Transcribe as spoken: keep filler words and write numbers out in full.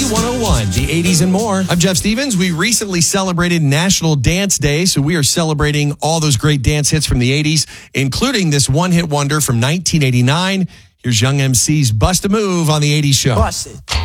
one oh one, the eighties and more. I'm Jeff Stevens. We recently celebrated National Dance Day, so we are celebrating all those great dance hits from the eighties, including this one-hit wonder from nineteen eighty-nine. Here's Young M C's Bust a Move on the eighties show. Bust it.